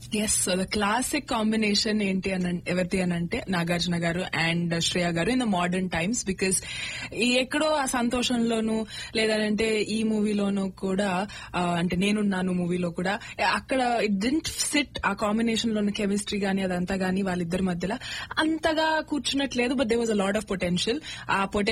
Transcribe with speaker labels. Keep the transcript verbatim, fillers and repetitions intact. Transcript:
Speaker 1: Yes the classic combination ఏంటి అని ఎవరిది అని అంటే నాగార్జున గారు అండ్ శ్రేయ గారు in the modern times. Because ఎక్కడో ఆ సంతోషంలోను లేదంటే ఈ మూవీలోనూ కూడా అంటే నేనున్నాను మూవీలో కూడా అక్కడ ఇట్ డింట్ సిట్ ఆ కాంబినేషన్ లోని కెమిస్ట్రీ గానీ అదంతా గానీ వాళ్ళిద్దరి మధ్యలో అంతగా కూర్చున్నట్లేదు. But they was a lot of potential. ఆ పొటెన్షియల్